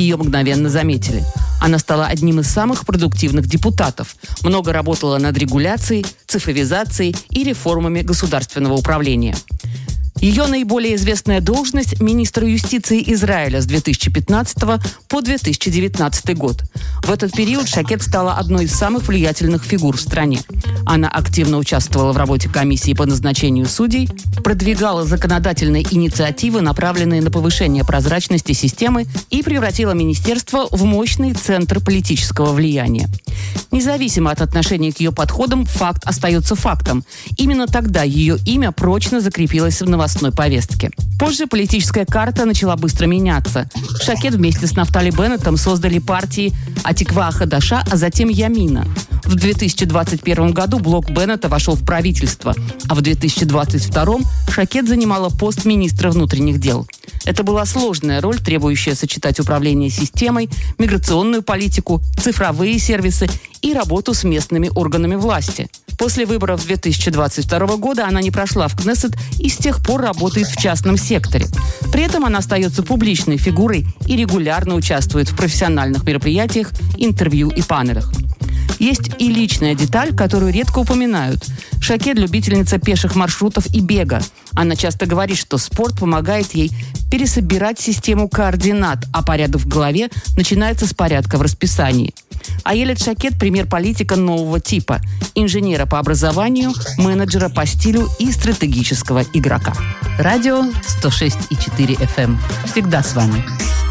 ее мгновенно заметили. Она стала одним из самых продуктивных депутатов. Много работала над регуляцией, цифровизацией и реформами государственного управления. Ее наиболее известная должность – министр юстиции Израиля с 2015 по 2019 год. В этот период Шакед стала одной из самых влиятельных фигур в стране. Она активно участвовала в работе комиссии по назначению судей, продвигала законодательные инициативы, направленные на повышение прозрачности системы, и превратила министерство в мощный центр политического влияния. Независимо от отношения к ее подходам, факт остается фактом. Именно тогда ее имя прочно закрепилось в новостной повестке. Позже политическая карта начала быстро меняться. Шакед вместе с Нафтали Беннетом создали партии Атиква Хадаша, а затем Ямина. В 2021 году блок Беннета вошел в правительство, а в 2022 Шакед занимала пост министра внутренних дел. Это была сложная роль, требующая сочетать управление системой, миграционную политику, цифровые сервисы и работу с местными органами власти. После выборов 2022 года она не прошла в Кнессет и с тех пор работает в частном секторе. При этом она остается публичной фигурой и регулярно участвует в профессиональных мероприятиях, интервью и панелях. Есть и личная деталь, которую редко упоминают. Шакед – любительница пеших маршрутов и бега. Она часто говорит, что спорт помогает ей пересобирать систему координат, а порядок в голове начинается с порядка в расписании. Аелет Шакед – пример политика нового типа. Инженера по образованию, менеджера по стилю и стратегического игрока. Радио 106,4 FM. Всегда с вами.